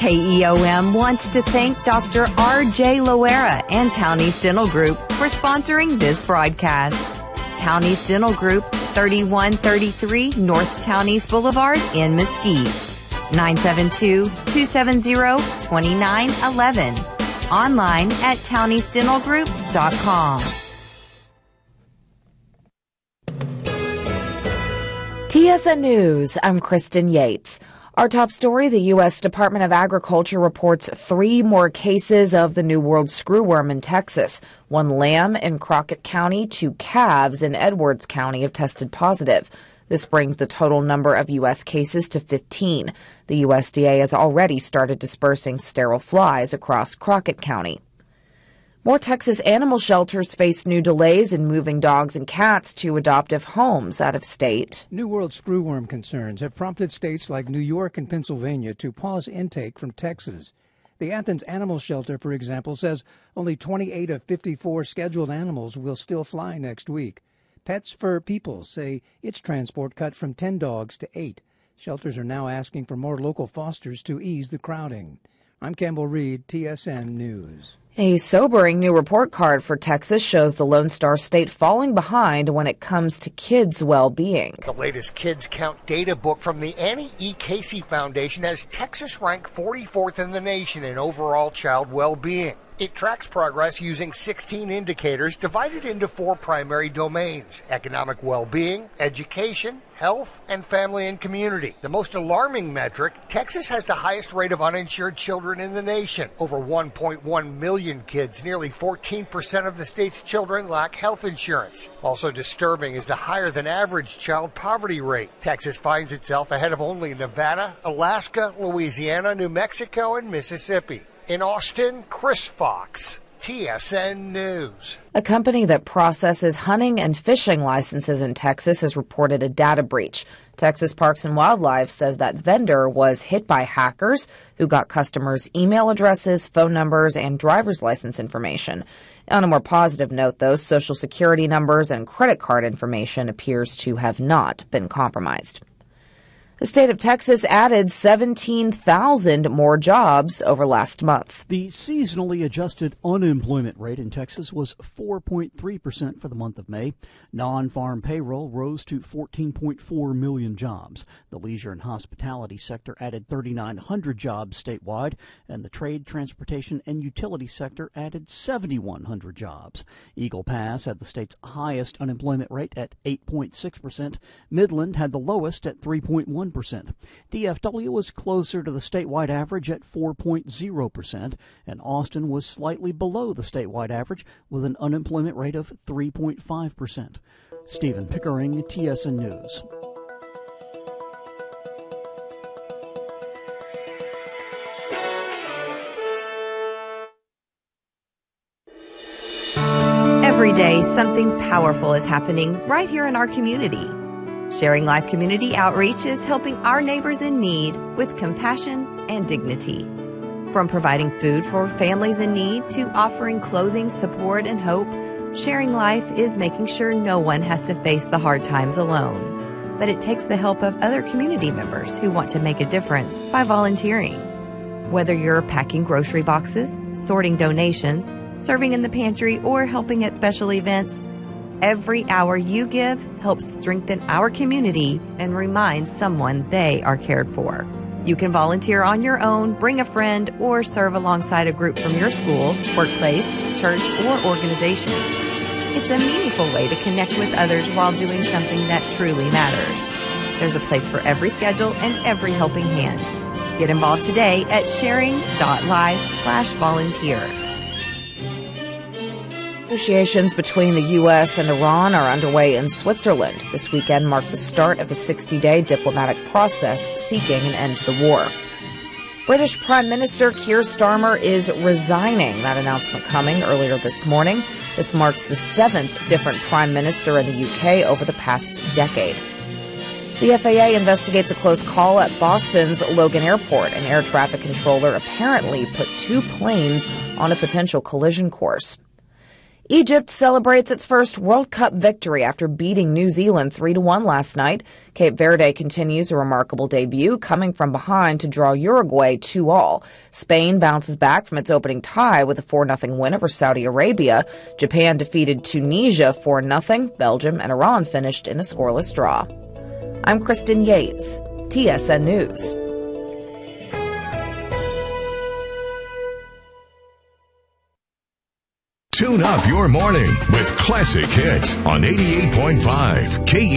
KEOM wants to thank Dr. R.J. Loera and Townies Dental Group for sponsoring this broadcast. Townies Dental Group, 3133 North Townies Boulevard in Mesquite. 972-270-2911. Online at towniesdentalgroup.com. TSN News, I'm Kristen Yates. Our top story, the U.S. Department of Agriculture reports 3 more cases of the New World screwworm in Texas. 1 lamb in Crockett County, 2 calves in Edwards County have tested positive. This brings the total number of U.S. cases to 15. The USDA has already started dispersing sterile flies across Crockett County. More Texas animal shelters face new delays in moving dogs and cats to adoptive homes out of state. New World screwworm concerns have prompted states like New York and Pennsylvania to pause intake from Texas. The Athens Animal Shelter, for example, says only 28 of 54 scheduled animals will still fly next week. Pets for People say its transport cut from 10 dogs to 8. Shelters are now asking for more local fosters to ease the crowding. I'm Campbell Reed, TSN News. A sobering new report card for Texas shows the Lone Star State falling behind when it comes to kids' well-being. The latest Kids Count data book from the Annie E. Casey Foundation has Texas ranked 44th in the nation in overall child well-being. It tracks progress using 16 indicators divided into 4 primary domains: economic well-being, education, health, and family and community. The most alarming metric, Texas has the highest rate of uninsured children in the nation. Over 1.1 million kids, nearly 14% of the state's children, lack health insurance. Also disturbing is the higher than average child poverty rate. Texas finds itself ahead of only Nevada, Alaska, Louisiana, New Mexico, and Mississippi. In Austin, Chris Fox, TSN News. A company that processes hunting and fishing licenses in Texas has reported a data breach. Texas Parks and Wildlife says that vendor was hit by hackers who got customers' email addresses, phone numbers, and driver's license information. On a more positive note, though, Social Security numbers and credit card information appears to have not been compromised. The state of Texas added 17,000 more jobs over last month. The seasonally adjusted unemployment rate in Texas was 4.3% for the month of May. Non-farm payroll rose to 14.4 million jobs. The leisure and hospitality sector added 3,900 jobs statewide, and the trade, transportation, and utility sector added 7,100 jobs. Eagle Pass had the state's highest unemployment rate at 8.6%. Midland had the lowest at 3.1%. DFW was closer to the statewide average at 4.0%, and Austin was slightly below the statewide average with an unemployment rate of 3.5%. Stephen Pickering, TSN News. Every day, something powerful is happening right here in our community. Sharing Life Community Outreach is helping our neighbors in need with compassion and dignity. From providing food for families in need to offering clothing, support, and hope, Sharing Life is making sure no one has to face the hard times alone. But it takes the help of other community members who want to make a difference by volunteering. Whether you're packing grocery boxes, sorting donations, serving in the pantry, or helping at special events, every hour you give helps strengthen our community and remind someone they are cared for. You can volunteer on your own, bring a friend, or serve alongside a group from your school, workplace, church, or organization. It's a meaningful way to connect with others while doing something that truly matters. There's a place for every schedule and every helping hand. Get involved today at sharing.life/volunteer. Negotiations between the U.S. and Iran are underway in Switzerland. This weekend marked the start of a 60-day diplomatic process seeking an end to the war. British Prime Minister Keir Starmer is resigning. That announcement coming earlier this morning. This marks the 7th different Prime Minister in the UK over the past decade. The FAA investigates a close call at Boston's Logan Airport. An air traffic controller apparently put 2 planes on a potential collision course. Egypt celebrates its first World Cup victory after beating New Zealand 3-1 last night. Cape Verde continues a remarkable debut, coming from behind to draw Uruguay 2-2. Spain bounces back from its opening tie with a 4-0 win over Saudi Arabia. Japan defeated Tunisia 4-0. Belgium and Iran finished in a scoreless draw. I'm Kristen Yates, TSN News. Tune up your morning with classic hits on 88.5 KE.